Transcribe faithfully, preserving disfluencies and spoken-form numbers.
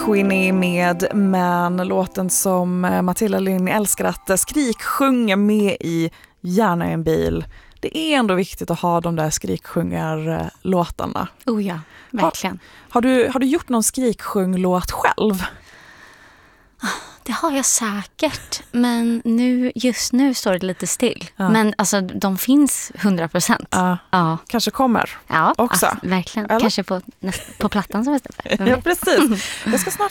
Skinny med Men, låten som Matilda Lynn älskar att skriksjunga med i, gärna i en bil. Det är ändå viktigt att ha de där skriksjungarlåtarna. Oh ja, verkligen. Har, har, du, har du gjort någon skriksjunglåt själv? Det har jag säkert, men nu, just nu står det lite still. Ja. Men alltså, de finns hundra procent. Ja. Ja. Kanske kommer ja, också. Alltså, verkligen. Eller? Kanske på, på plattan som jag ställer. Ja, precis. Jag ska snart